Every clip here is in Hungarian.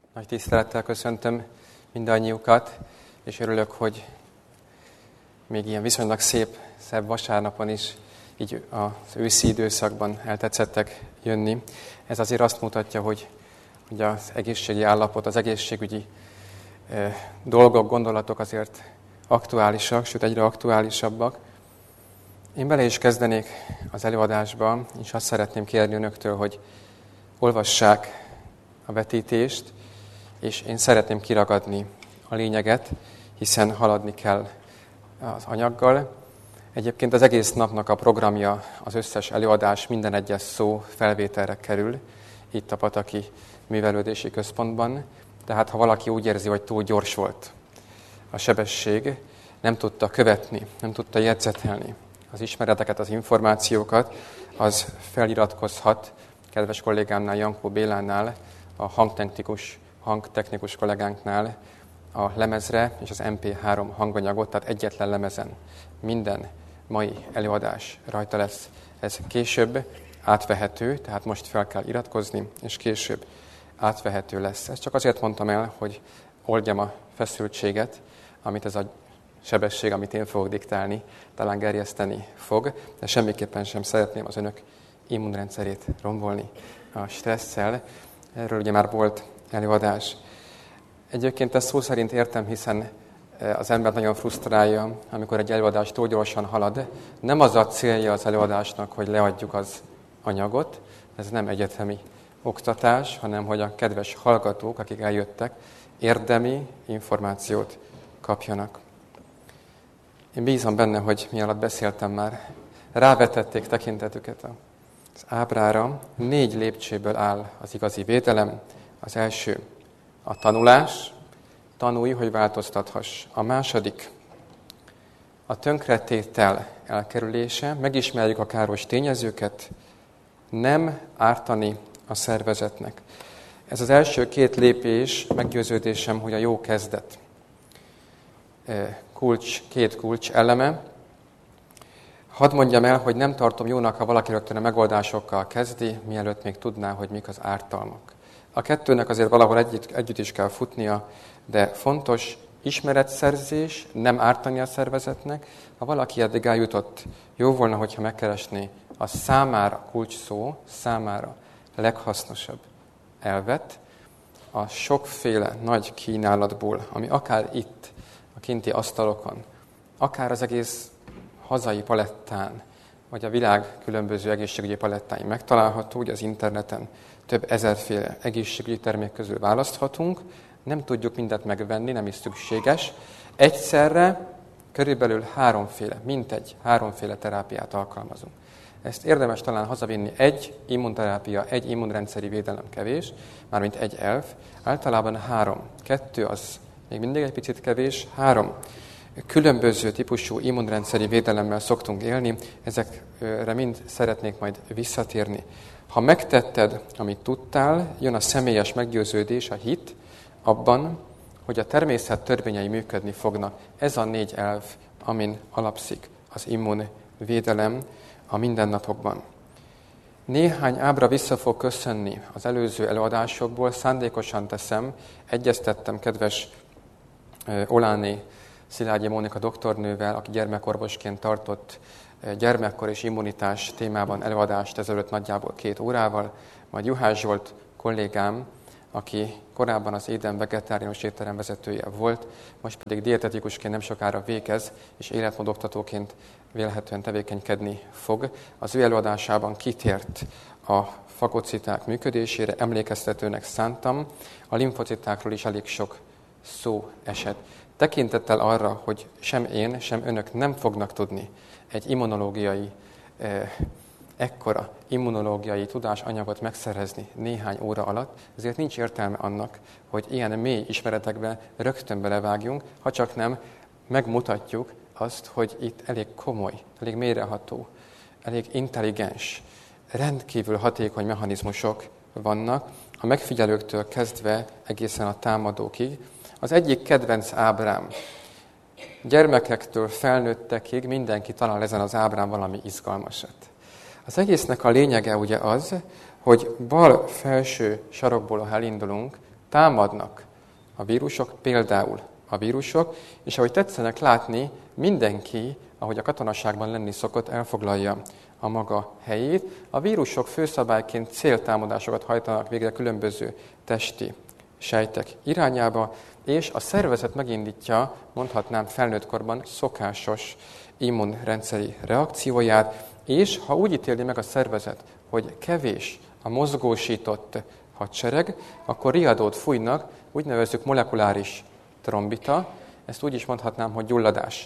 Nagy tisztelettel köszöntöm mindannyiukat, és örülök, hogy még ilyen viszonylag szebb vasárnapon is így az őszi időszakban eltetszettek jönni. Ez azért azt mutatja, hogy az egészségi állapot, az egészségügyi dolgok, gondolatok azért aktuálisak, sőt egyre aktuálisabbak. Én bele is kezdenék az előadásba, és azt szeretném kérni önöktől, hogy olvassák a vetítést, és én szeretném kiragadni a lényeget, hiszen haladni kell az anyaggal. Egyébként az egész napnak a programja, az összes előadás, minden egyes szó felvételre kerül, itt a Pataki Művelődési Központban. Tehát ha valaki úgy érzi, hogy túl gyors volt a sebesség, nem tudta követni, nem tudta jegyzetelni az ismereteket, az információkat, az feliratkozhat kedves kollégámnál, Jankó Bélánál, a hangtechnikus kollégánknál a lemezre és az MP3 hanganyagot, tehát egyetlen lemezen minden mai előadás rajta lesz. Ez később átvehető, tehát most fel kell iratkozni, és később átvehető lesz. Ezt csak azért mondtam el, hogy oldjam a feszültséget, amit ez a sebesség, amit én fogok diktálni, talán gerjeszteni fog, de semmiképpen sem szeretném az önök immunrendszerét rombolni a stresszel. Erről ugye már volt előadás. Egyébként ezt szó szerint értem, hiszen az ember nagyon frusztrálja, amikor egy előadás túl gyorsan halad. Nem az a célja az előadásnak, hogy leadjuk az anyagot, ez nem egyetemi oktatás, hanem hogy a kedves hallgatók, akik eljöttek, érdemi információt kapjanak. Én bízom benne, hogy mi alatt beszéltem már, rávetették tekintetüket az ábrára. 4 lépcsőből áll az igazi védelem. Az első a tanulás, tanulj, hogy változtathass. A második a tönkretétel elkerülése, megismerjük a káros tényezőket, nem ártani a szervezetnek. Ez az első 2 lépés, meggyőződésem, hogy a jó kezdet. 2 kulcs eleme. Hadd mondjam el, hogy nem tartom jónak, ha valaki rögtön a megoldásokkal kezdi, mielőtt még tudná, hogy mik az ártalmak. A kettőnek azért valahol együtt is kell futnia, de fontos ismeretszerzés, nem ártani a szervezetnek. Ha valaki eddig eljutott, jó volna, hogyha megkeresné a számára kulcsszó, számára leghasznosabb elvet, a sokféle nagy kínálatból, ami akár itt, a kinti asztalokon, akár az egész hazai palettán, vagy a világ különböző egészségügyi palettáin megtalálható, ugye az interneten több ezerféle egészségügyi termék közül választhatunk, nem tudjuk mindent megvenni, nem is szükséges. Egyszerre körülbelül 3 terápiát alkalmazunk. Ezt érdemes talán hazavinni, 1 immunterápia, 1 immunrendszeri védelem kevés, mármint 1 elv, általában 3. 2 az még mindig egy picit kevés, 3 különböző típusú immunrendszeri védelemmel szoktunk élni, ezekre mind szeretnék majd visszatérni. Ha megtetted, amit tudtál, jön a személyes meggyőződés, a hit abban, hogy a természet törvényei működni fognak. Ez a 4 elv, amin alapszik az immunvédelem a mindennapokban. Néhány ábra vissza fog köszönni az előző előadásokból, szándékosan teszem, egyeztettem kedves Oláné Szilágyi Mónika doktornővel, aki gyermekorvosként tartott gyermekkor és immunitás témában előadást ezelőtt nagyjából 2 órával, majd Juhász Zsolt kollégám, aki korábban az Éden vegetáriánus étterem vezetője volt, most pedig dietetikusként nem sokára végez, és életmódoktatóként vélhetően tevékenykedni fog. Az ő előadásában kitért a fagociták működésére, emlékeztetőnek szántam, a limfocitákról is elég sok szó esett. Tekintettel arra, hogy sem én, sem önök nem fognak tudni egy ekkora immunológiai tudásanyagot megszerezni néhány óra alatt, ezért nincs értelme annak, hogy ilyen mély ismeretekbe rögtön belevágjunk, ha csak nem megmutatjuk azt, hogy itt elég komoly, elég mélyreható, elég intelligens, rendkívül hatékony mechanizmusok vannak, a megfigyelőktől kezdve egészen a támadókig. Az egyik kedvenc ábrám, gyermekektől felnőttekig mindenki talál ezen az ábrán valami izgalmasat. Az egésznek a lényege ugye az, hogy bal felső sarokból, ha elindulunk, támadnak a vírusok, például a vírusok, és ahogy tetszenek látni, mindenki, ahogy a katonaságban lenni szokott, elfoglalja a maga helyét. A vírusok főszabályként céltámadásokat hajtanak végre különböző testi sejtek irányába, és a szervezet megindítja, mondhatnám felnőtt korban, szokásos immunrendszeri reakcióját, és ha úgy ítéli meg a szervezet, hogy kevés a mozgósított hadsereg, akkor riadót fújnak, úgy nevezzük molekuláris trombita, ezt úgy is mondhatnám, hogy gyulladás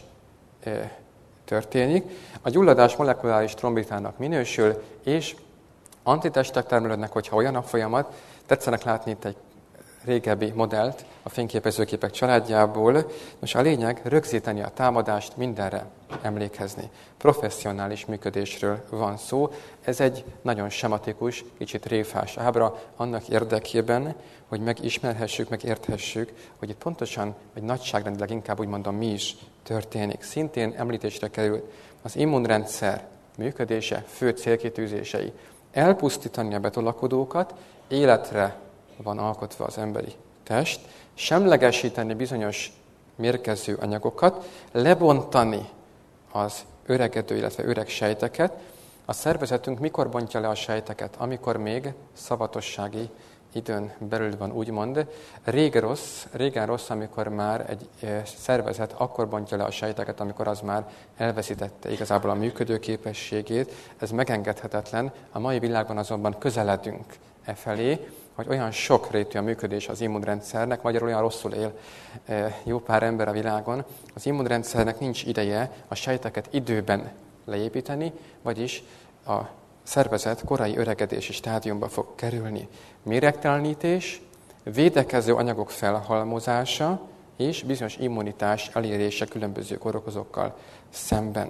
történik. A gyulladás molekuláris trombitának minősül, és antitestek termelődnek, hogyha olyan a folyamat. Tetszenek látni itt egy régebbi modellt a fényképezőképek családjából. Nos, a lényeg rögzíteni a támadást, mindenre emlékezni. Professzionális működésről van szó. Ez egy nagyon sematikus, kicsit réfás ábra annak érdekében, hogy megismerhessük, megérthessük, hogy itt pontosan, vagy nagyságrendileg inkább úgy mondom, mi is történik. Szintén említésre kerül az immunrendszer működése, fő célkitűzései. Elpusztítani a betolakodókat, életre van alkotva az emberi test, semlegesíteni bizonyos mérgező anyagokat, lebontani az öregedő, illetve öreg sejteket. A szervezetünk mikor bontja le a sejteket? Amikor még szavatossági időn belül van, úgymond. Régen rossz, amikor már egy szervezet akkor bontja le a sejteket, amikor az már elveszítette igazából a működőképességét. Ez megengedhetetlen. A mai világban azonban közeledünk e felé, hogy olyan sokrétű a működés az immunrendszernek, magyarul olyan rosszul él jó pár ember a világon. Az immunrendszernek nincs ideje a sejteket időben leépíteni, vagyis a szervezet korai öregedési stádiumba fog kerülni. Méregtelenítés, védekező anyagok felhalmozása és bizonyos immunitás elérése különböző kórokozókkal szemben.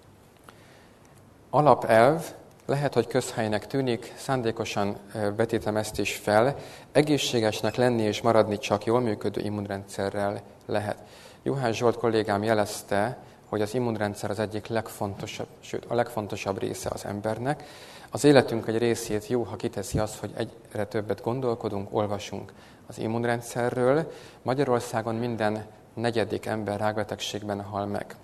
Alapelv, lehet, hogy közhelynek tűnik, szándékosan vetítem ezt is fel, egészségesnek lenni és maradni csak jól működő immunrendszerrel lehet. Juhász Zsolt kollégám jelezte, hogy az immunrendszer az egyik legfontosabb, sőt a legfontosabb része az embernek. Az életünk egy részét jó, ha kiteszi az, hogy egyre többet gondolkodunk, olvasunk az immunrendszerről. Magyarországon minden negyedik ember rákbetegségben hal meg.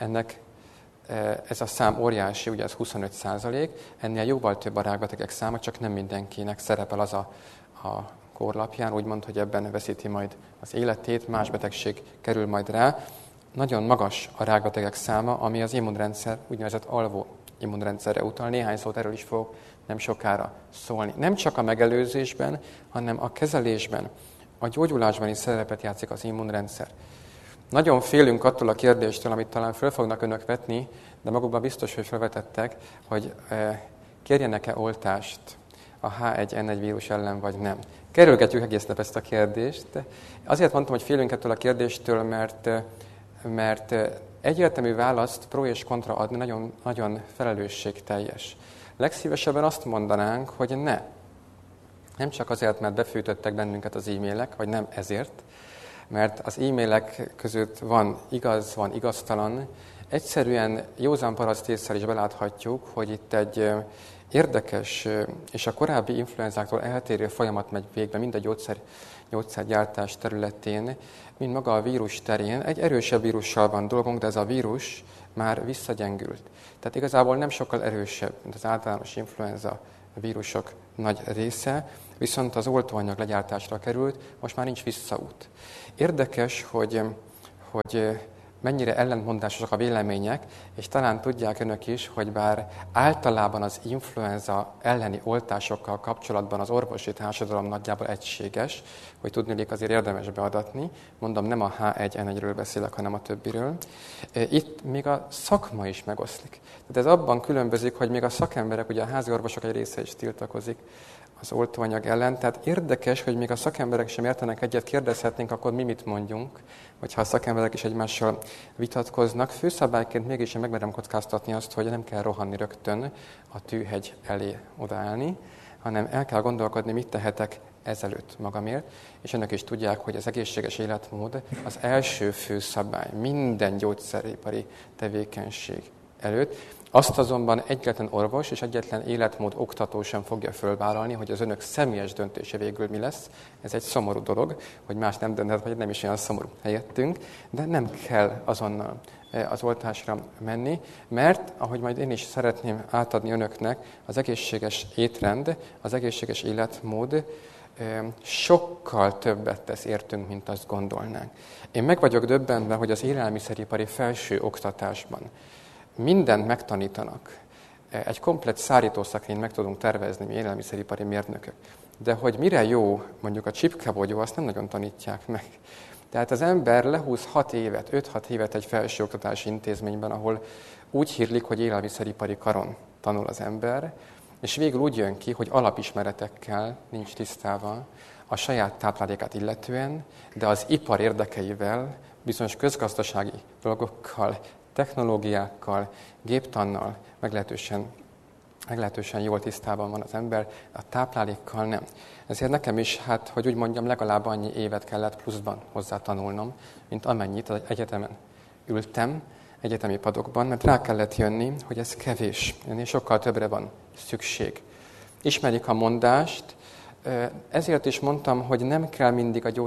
Ez a szám óriási, ugye ez 25%, ennél jóval több a rákbetegek száma, csak nem mindenkinek szerepel az a kórlapján, úgymond, hogy ebben veszíti majd az életét, más betegség kerül majd rá. Nagyon magas a rákbetegek száma, ami az immunrendszer, úgynevezett alvó immunrendszerre utal. Néhány szót erről is fogok nem sokára szólni. Nem csak a megelőzésben, hanem a kezelésben, a gyógyulásban is szerepet játszik az immunrendszer. Nagyon félünk attól a kérdéstől, amit talán föl fognak önök vetni, de magukban biztos, hogy felvetettek, hogy kérjenek-e oltást a H1N1 vírus ellen, vagy nem. Kerülgetjük egész nap ezt a kérdést. Azért mondtam, hogy félünk ettől a kérdéstől, mert egyértelmű választ pro és kontra adni nagyon, nagyon felelősségteljes. Legszívesebben azt mondanánk, hogy ne. Nem csak azért, mert befűtöttek bennünket az e-mailek, vagy nem ezért, mert az e-mailek között van igaz, van igaztalan. Egyszerűen józan paraszt ésszel is beláthatjuk, hogy itt egy érdekes és a korábbi influenzáktól eltérő folyamat megy végbe, mind a gyógyszergyártás területén, mind maga a vírus terén. Egy erősebb vírussal van dolgunk, de ez a vírus már visszagyengült. Tehát igazából nem sokkal erősebb, mint az általános influenza vírusok nagy része, viszont az oltóanyag legyártásra került, most már nincs visszaút. Érdekes, hogy mennyire ellentmondásosak a vélemények, és talán tudják önök is, hogy bár általában az influenza elleni oltásokkal kapcsolatban az orvosi társadalom nagyjából egységes, hogy tudniillik azért érdemes beadatni, mondom, nem a H1N1-ről beszélek, hanem a többiről. Itt még a szakma is megoszlik. Tehát ez abban különbözik, hogy még a szakemberek, ugye a házi orvosok egy része is tiltakozik az oltóanyag ellen. Tehát érdekes, hogy még a szakemberek sem értenek egyet, kérdezhetnénk, akkor mi mit mondjunk, hogyha a szakemberek is egymással vitatkoznak. Főszabályként mégis én megmerem kockáztatni azt, hogy nem kell rohanni rögtön a tűhegy elé odaállni, hanem el kell gondolkodni, mit tehetek ezelőtt magamért, és önök is tudják, hogy az egészséges életmód az első főszabály minden gyógyszeripari tevékenység előtt. Azt azonban egyetlen orvos és egyetlen életmód oktató sem fogja fölvállalni, hogy az önök személyes döntése végül mi lesz. Ez egy szomorú dolog, hogy más nem dönthet, vagy nem is olyan szomorú helyettünk, de nem kell azonnal az oltásra menni, mert, ahogy majd én is szeretném átadni önöknek, az egészséges étrend, az egészséges életmód sokkal többet tesz értünk, mint azt gondolnánk. Én meg vagyok döbbenve, hogy az élelmiszeripari felső oktatásban mindent megtanítanak. Egy komplett szárítószekrényt meg tudunk tervezni, mi élelmiszeripari mérnökök. De hogy mire jó mondjuk a csipkebogyó, azt nem nagyon tanítják meg. Tehát az ember lehúz 5-6 évet egy felsőoktatási intézményben, ahol úgy hírlik, hogy élelmiszeripari karon tanul az ember, és végül úgy jön ki, hogy alapismeretekkel nincs tisztában a saját táplálékát illetően, de az ipar érdekeivel, bizonyos közgazdasági dolgokkal, technológiákkal, géptannal meglehetősen jól tisztában van az ember, a táplálékkal nem. Ezért nekem is, hogy úgy mondjam, legalább annyi évet kellett pluszban hozzá tanulnom, mint amennyit az egyetemen ültem, egyetemi padokban, mert rá kellett jönni, hogy ez kevés, ennél sokkal többre van szükség. Ismerik a mondást, ezért is mondtam, hogy nem kell mindig a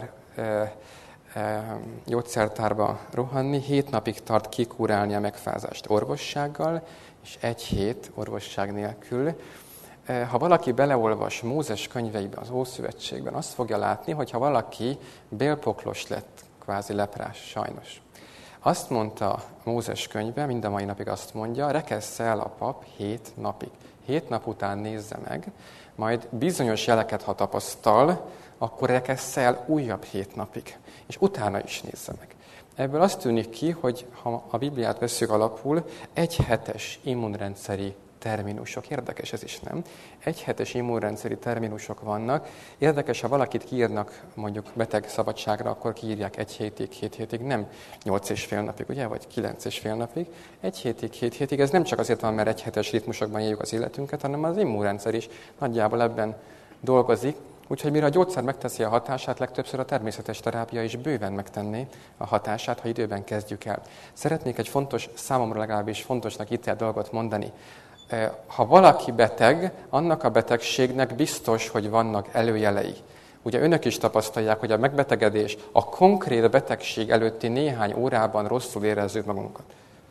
gyógyszertárba rohanni, 7 napig tart kikúrálni a megfázást orvossággal, és 1 hét orvosság nélkül. Ha valaki beleolvas Mózes könyveibe, az Ószövetségben, azt fogja látni, hogy ha valaki bélpoklos lett, kvázi leprás, sajnos. Azt mondta Mózes könyve, mind a mai napig azt mondja, rekessze el a pap 7 napig. 7 nap után nézze meg, majd bizonyos jeleket, ha tapasztal, akkor rekessze el újabb 7 napig, és utána is nézze meg. Ebből azt tűnik ki, hogy ha a Bibliát vesszük alapul, 1 hetes immunrendszeri terminusok. Érdekes ez is, nem? 1 hetes immunrendszeri terminusok vannak. Érdekes, ha valakit kiírnak mondjuk beteg szabadságra, akkor kiírják 1 hétig, 7 hétig, nem 8,5 napig, ugye? Vagy 9,5 napig. 1 hétig, 7 hétig. Ez nem csak azért van, mert 1 hetes ritmusokban éljük az életünket, hanem az immunrendszer is nagyjából ebben dolgozik. Úgyhogy mire a gyógyszer megteszi a hatását, legtöbbször a természetes terápia is bőven megtenné a hatását, ha időben kezdjük el. Szeretnék egy fontos, számomra legalábbis fontosnak ítélt dolgot mondani. Ha valaki beteg, annak a betegségnek biztos, hogy vannak előjelei. Ugye önök is tapasztalják, hogy a megbetegedés, a konkrét betegség előtti néhány órában rosszul érezzük magunkat.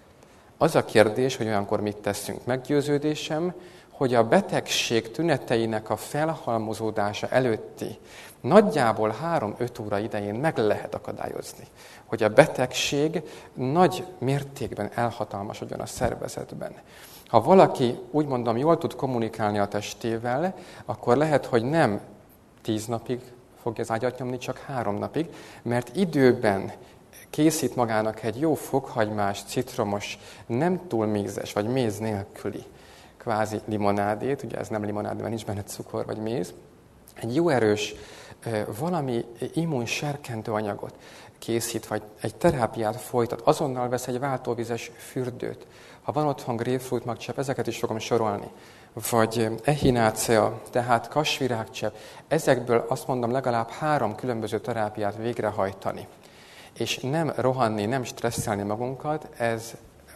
Az a kérdés, hogy olyankor mit teszünk. Meggyőződésem, hogy a betegség tüneteinek a felhalmozódása előtti nagyjából 3-5 óra idején meg lehet akadályozni, hogy a betegség nagy mértékben elhatalmasodjon a szervezetben. Ha valaki, úgy mondom, jól tud kommunikálni a testével, akkor lehet, hogy nem 10 napig fogja az ágyat nyomni, csak 3 napig, mert időben készít magának egy jó fokhagymás, citromos, nem túl mézes, vagy méz nélküli kvázi limonádét, ugye ez nem limonádé, mert nincs benne cukor vagy méz, egy jó erős, valami immunserkentő anyagot készít, vagy egy terápiát folytat, azonnal vesz egy váltóvizes fürdőt. Ha van otthon grapefruit magcsepp, ezeket is fogom sorolni, vagy echinácea, tehát kasvirágcsepp, ezekből azt mondom legalább 3 különböző terápiát végrehajtani. És nem rohanni, nem stresszelni magunkat, ez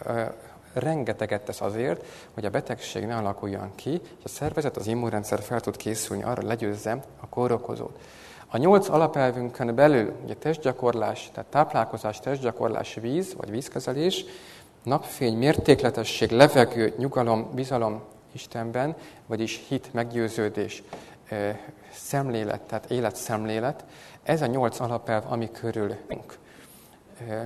rengeteget tesz azért, hogy a betegség ne alakuljon ki, és a szervezet, az immunrendszer fel tud készülni arra, legyőzze a kórokozót. A 8 alapelvünkön belül, ugye testgyakorlás, tehát táplálkozás, testgyakorlás, víz, vagy vízkezelés, napfény, mértékletesség, levegő, nyugalom, bizalom Istenben, vagyis hit, meggyőződés, szemlélet, tehát életszemlélet, ez a 8 alapelv, ami körülünk.